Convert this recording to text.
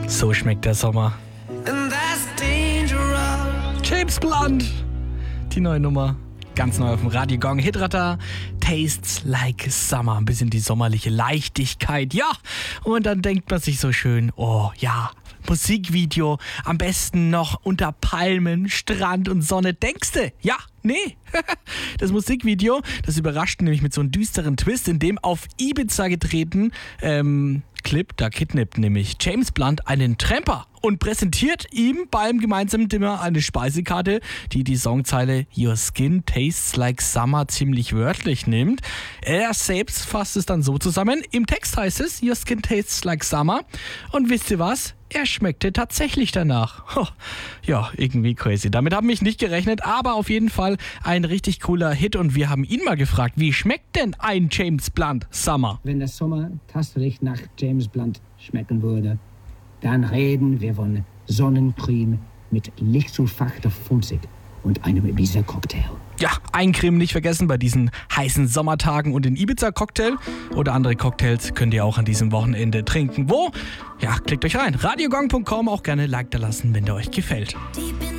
So schmeckt der Sommer. James Blunt. Die neue Nummer. Ganz neu auf dem Radio Gong. Hitradar. Tastes like summer. Ein bisschen die sommerliche Leichtigkeit. Ja. Und dann denkt man sich so schön, oh ja, Musikvideo. Am besten noch unter Palmen, Strand und Sonne. Denkste? Ja. Nee. Das Musikvideo, das überrascht nämlich mit so einem düsteren Twist, in dem auf Ibiza getreten Clip, da kidnappt nämlich James Blunt einen Tramper und präsentiert ihm beim gemeinsamen Dinner eine Speisekarte, die die Songzeile Your Skin Tastes Like Summer ziemlich wörtlich nimmt. Er selbst fasst es dann so zusammen. Im Text heißt es Your Skin Tastes Like Summer. Und wisst ihr was? Er schmeckte tatsächlich danach. Ja, irgendwie crazy. Damit haben wir nicht gerechnet, aber auf jeden Fall ein richtig cooler Hit. Und wir haben ihn mal gefragt, wie schmeckt denn ein James Blunt Summer? Wenn der Sommer tatsächlich nach James Blunt schmecken würde, dann reden wir von Sonnencreme mit Lichtsulfat Funzig und einem Ibiza-Cocktail. Ja, Eincremen nicht vergessen bei diesen heißen Sommertagen und den Ibiza-Cocktail oder andere Cocktails könnt ihr auch an diesem Wochenende trinken. Wo? Ja, klickt euch rein. radiogong.com, auch gerne Like da lassen, wenn der euch gefällt.